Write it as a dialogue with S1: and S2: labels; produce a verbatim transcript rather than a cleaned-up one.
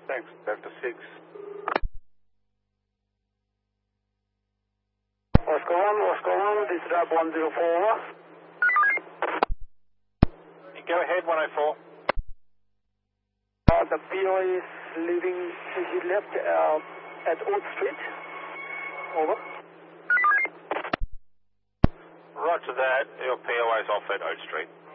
S1: Thanks, Delta six.
S2: Oscar one, Oscar one, this is Lab one zero four.
S1: Go ahead, one oh four.
S2: Uh, the P O is leaving, he left uh, at Old Street. Over.
S1: Roger that, your P O is off at Oak Street.